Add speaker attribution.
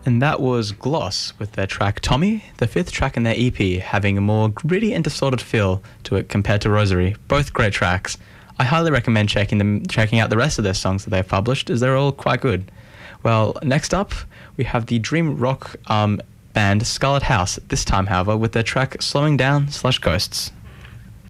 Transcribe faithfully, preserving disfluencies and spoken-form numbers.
Speaker 1: And that was Gloss with their track Tommy, the fifth track in their E P, having a more gritty and distorted feel to it compared to Rosary. Both great tracks. I highly recommend checking them, checking out the rest of their songs that they've published, as they're all quite good. Well, next up, we have the dream rock um, band Scarlet House, this time, however, with their track Slowing Down slash Ghosts.